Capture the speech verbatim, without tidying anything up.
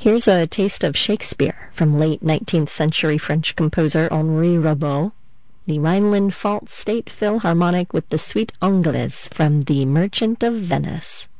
Here's a taste of Shakespeare from late nineteenth century French composer Henri Rabault, the Rhineland Pfalz State Philharmonic with the Suite Anglaise from The Merchant of Venice.